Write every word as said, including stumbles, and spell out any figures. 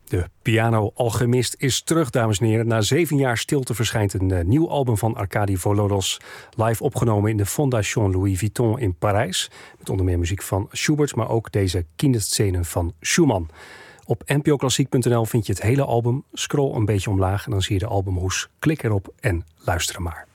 De piano-alchemist is terug, dames en heren. Na zeven jaar stilte verschijnt een uh, nieuw album van Arkady Volodos. Live opgenomen in de Fondation Louis Vuitton in Parijs. Met onder meer muziek van Schubert, maar ook deze Kinderscenen van Schumann. Op n p o klassiek punt n l vind je het hele album. Scroll een beetje omlaag en dan zie je de albumhoes. Klik erop en luister maar.